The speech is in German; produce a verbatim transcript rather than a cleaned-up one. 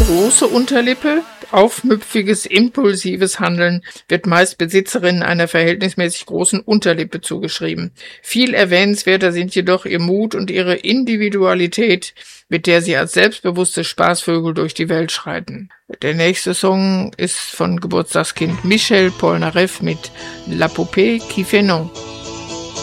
große Unterlippe. Aufmüpfiges, impulsives Handeln wird meist Besitzerinnen einer verhältnismäßig großen Unterlippe zugeschrieben. Viel erwähnenswerter sind jedoch ihr Mut und ihre Individualität, mit der sie als selbstbewusste Spaßvögel durch die Welt schreiten. Der nächste Song ist von Geburtstagskind Michel Polnareff mit La Poupée qui fait non.